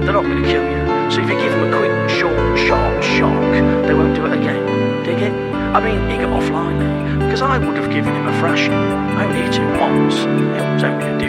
they're not going to kill you. So if you give them a quick, short, sharp shock, they won't do it again. Dig it? I mean, he got offline there, because I would have given him a thrashing. I only hit him once. It was only a